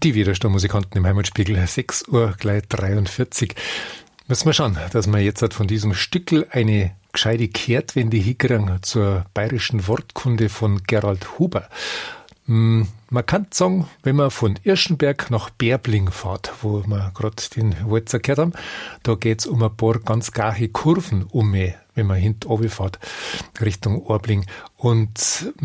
Die Widerstandmusikanten im Heimatspiegel, 6 Uhr gleich 43. Müssen wir schauen, dass wir jetzt von diesem Stückel eine gescheite Kehrtwende hinkriegen zur bayerischen Wortkunde von Gerald Huber. Man kann sagen, wenn man von Irschenberg nach Bärbling fährt, wo wir gerade den Walzer gehört haben, da geht's um ein paar ganz gache Kurven wenn man hinten runterfährt, Richtung Orbling. Und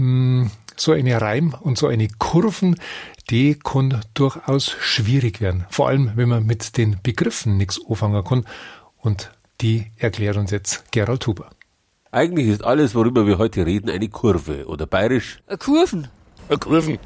so eine Reim und so eine Kurven, die kann durchaus schwierig werden. Vor allem, wenn man mit den Begriffen nichts anfangen kann. Und die erklärt uns jetzt Gerald Huber. Eigentlich ist alles, worüber wir heute reden, eine Kurve oder bayerisch Kurven. Kurven.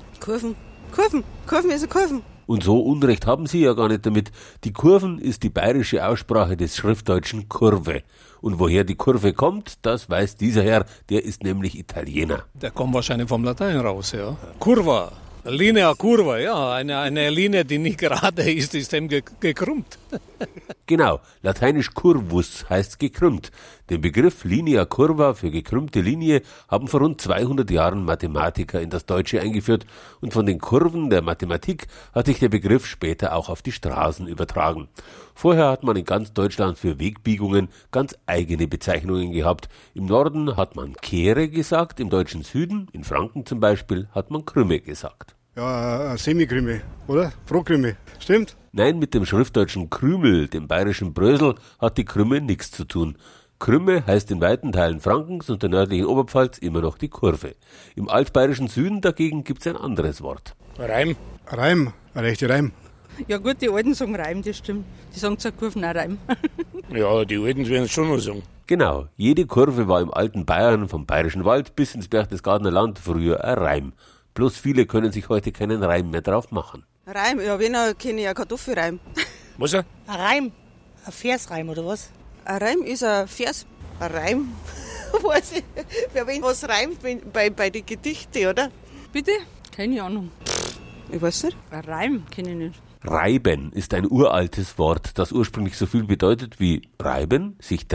Kurven ist eine Kurven. Und so Unrecht haben Sie ja gar nicht damit. Die Kurven ist die bayerische Aussprache des Schriftdeutschen Kurve. Und woher die Kurve kommt, das weiß dieser Herr, der ist nämlich Italiener. Der kommt wahrscheinlich vom Latein raus, ja. Curva, Linea curva, ja. Eine Linie, die nicht gerade ist eben gekrümmt. Genau, lateinisch curvus heißt gekrümmt. Den Begriff Linea curva für gekrümmte Linie haben vor rund 200 Jahren Mathematiker in das Deutsche eingeführt und von den Kurven der Mathematik hat sich der Begriff später auch auf die Straßen übertragen. Vorher hat man in ganz Deutschland für Wegbiegungen ganz eigene Bezeichnungen gehabt. Im Norden hat man Kehre gesagt, im deutschen Süden, in Franken zum Beispiel, hat man Krümme gesagt. Ja, Semikrümme, oder? Frohkrümme, stimmt? Nein, mit dem schriftdeutschen Krümel, dem bayerischen Brösel, hat die Krümme nichts zu tun. Krümme heißt in weiten Teilen Frankens und der nördlichen Oberpfalz immer noch die Kurve. Im altbayerischen Süden dagegen gibt's ein anderes Wort. Reim, ein rechter Reim. Ja gut, die Alten sagen Reim, das stimmt. Die sagen zur Kurven auch Reim. Ja, die Alten werden es schon noch sagen. Genau, jede Kurve war im alten Bayern, vom Bayerischen Wald bis ins Berchtesgadener Land früher ein Reim. Bloß viele können sich heute keinen Reim mehr drauf machen. Reim, ja, wenn kenne ich ja Kartoffelreim. Was er? Ein Reim? Ein Versreim oder was? Ein Reim ist ein Vers. Ein Reim? Weiß ich. Wer wenn was reimt bei den Gedichten, oder? Bitte? Keine Ahnung. Ich weiß nicht. Ein Reim kenne ich nicht. Reiben ist ein uraltes Wort, das ursprünglich so viel bedeutet wie reiben, sich